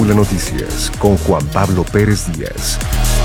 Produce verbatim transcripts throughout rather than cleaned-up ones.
Fórmula Noticias con Juan Pablo Pérez Díaz.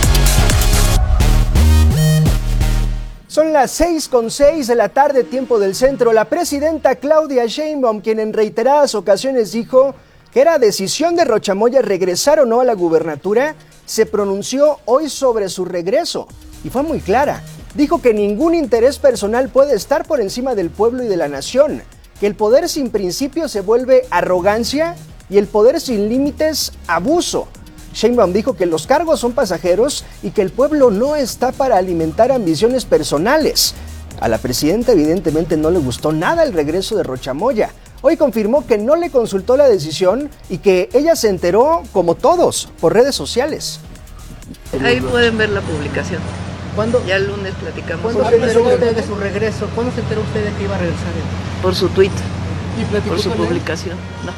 Son las seis con seis de la tarde, tiempo del centro. La presidenta Claudia Sheinbaum, quien en reiteradas ocasiones dijo que era decisión de Rocha Moya regresar o no a la gubernatura, se pronunció hoy sobre su regreso y fue muy clara. Dijo que ningún interés personal puede estar por encima del pueblo y de la nación, que el poder sin principios se vuelve arrogancia y el poder sin límites abuso. Sheinbaum dijo que los cargos son pasajeros y que el pueblo no está para alimentar ambiciones personales. A la presidenta evidentemente no le gustó nada el regreso de Rocha Moya. Hoy confirmó que no le consultó la decisión y que ella se enteró, como todos, por redes sociales. Ahí pueden ver la publicación. ¿Cuándo? Ya el lunes platicamos. ¿Cuándo se enteró usted de su regreso? ¿Cuándo se enteró usted de que iba a regresar? Por su tweet, ¿Y por su publicación. No.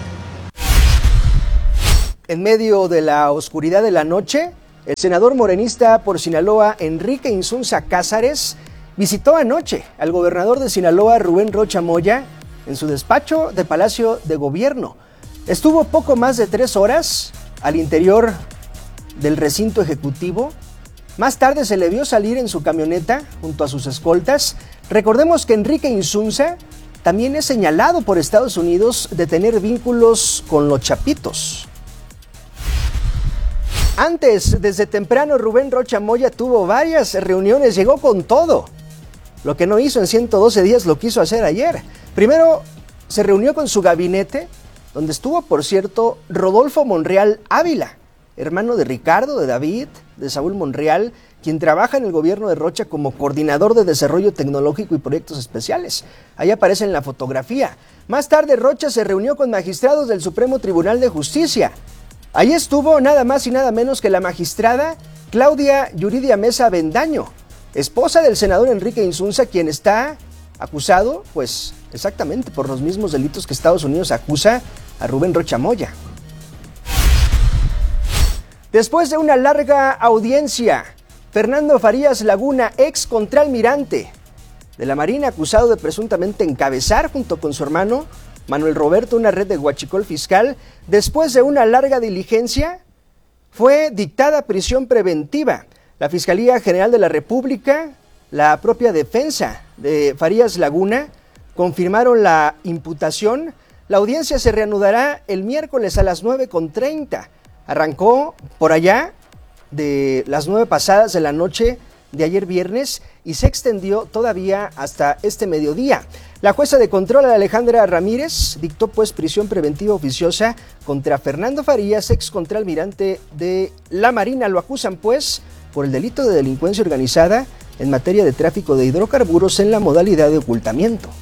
En medio de la oscuridad de la noche, el senador morenista por Sinaloa, Enrique Insunza Cázares, visitó anoche al gobernador de Sinaloa, Rubén Rocha Moya, en su despacho de Palacio de Gobierno. Estuvo poco más de tres horas al interior del recinto ejecutivo. Más tarde se le vio salir en su camioneta junto a sus escoltas. Recordemos que Enrique Insunza también es señalado por Estados Unidos de tener vínculos con los Chapitos. Antes, desde temprano, Rubén Rocha Moya tuvo varias reuniones, llegó con todo. Lo que no hizo en ciento doce días lo quiso hacer ayer. Primero se reunió con su gabinete, donde estuvo, por cierto, Rodolfo Monreal Ávila, hermano de Ricardo, de David, de Saúl Monreal, quien trabaja en el gobierno de Rocha como coordinador de desarrollo tecnológico y proyectos especiales. Ahí aparece en la fotografía. Más tarde, Rocha se reunió con magistrados del Supremo Tribunal de Justicia. Ahí estuvo nada más y nada menos que la magistrada Claudia Yuridia Mesa Avendaño, esposa del senador Enrique Insunza, quien está acusado, pues exactamente por los mismos delitos que Estados Unidos acusa a Rubén Rocha Moya. Después de una larga audiencia, Fernando Farías Laguna, ex contraalmirante de la Marina, acusado de presuntamente encabezar junto con su hermano Manuel Roberto una red de huachicol fiscal, después de una larga diligencia, fue dictada prisión preventiva. La Fiscalía General de la República, la propia defensa de Farías Laguna, confirmaron la imputación. La audiencia se reanudará el miércoles a las nueve con treinta. Arrancó por allá de las nueve pasadas de la noche de ayer viernes y se extendió todavía hasta este mediodía. La jueza de control, Alejandra Ramírez, dictó pues prisión preventiva oficiosa contra Fernando Farías, ex contraalmirante de la Marina. Lo acusan pues por el delito de delincuencia organizada en materia de tráfico de hidrocarburos en la modalidad de ocultamiento.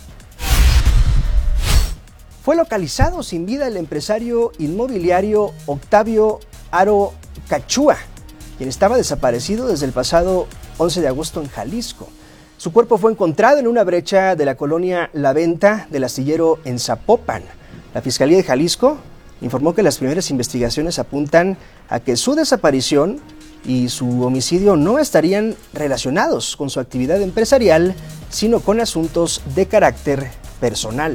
Fue localizado sin vida el empresario inmobiliario Octavio Aro Cachúa, quien estaba desaparecido desde el pasado once de agosto en Jalisco. Su cuerpo fue encontrado en una brecha de la colonia La Venta del Astillero en Zapopan. La Fiscalía de Jalisco informó que las primeras investigaciones apuntan a que su desaparición y su homicidio no estarían relacionados con su actividad empresarial, sino con asuntos de carácter personal.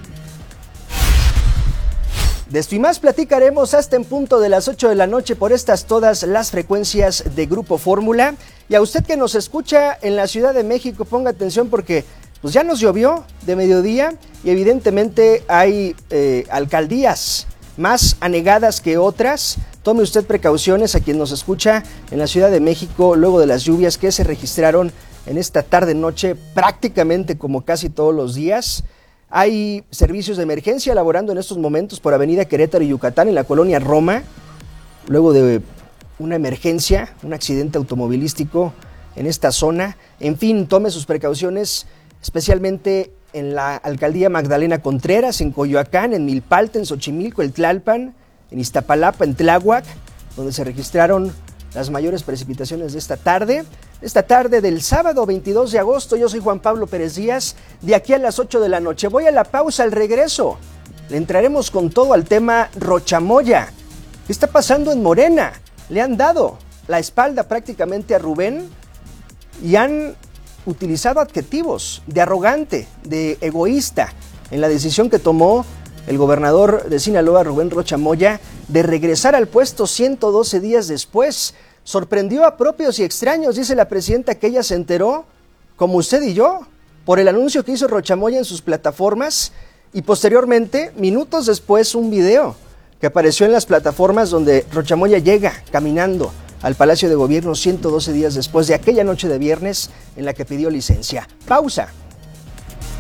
De esto y más platicaremos hasta en punto de las ocho de la noche por estas todas las frecuencias de Grupo Fórmula. Y a usted que nos escucha en la Ciudad de México, ponga atención porque pues ya nos llovió de mediodía y evidentemente hay eh, alcaldías más anegadas que otras. Tome usted precauciones a quien nos escucha en la Ciudad de México luego de las lluvias que se registraron en esta tarde-noche prácticamente como casi todos los días. Hay servicios de emergencia laborando en estos momentos por Avenida Querétaro y Yucatán en la colonia Roma, luego de una emergencia, un accidente automovilístico en esta zona. En fin, tome sus precauciones, especialmente en la alcaldía Magdalena Contreras, en Coyoacán, en Milpalta, en Xochimilco, en Tlalpan, en Iztapalapa, en Tláhuac, donde se registraron las mayores precipitaciones de esta tarde. Esta tarde del sábado veintidós de agosto, yo soy Juan Pablo Pérez Díaz, de aquí a las ocho de la noche. Voy a la pausa, al regreso le entraremos con todo al tema Rocha Moya. ¿Qué está pasando en Morena? Le han dado la espalda prácticamente a Rubén y han utilizado adjetivos de arrogante, de egoísta, en la decisión que tomó el gobernador de Sinaloa, Rubén Rocha Moya, de regresar al puesto ciento doce días después. Sorprendió a propios y extraños, dice la presidenta, que ella se enteró, como usted y yo, por el anuncio que hizo Rochamoya en sus plataformas y posteriormente, minutos después, un video que apareció en las plataformas donde Rochamoya llega caminando al Palacio de Gobierno ciento doce días después de aquella noche de viernes en la que pidió licencia. Pausa.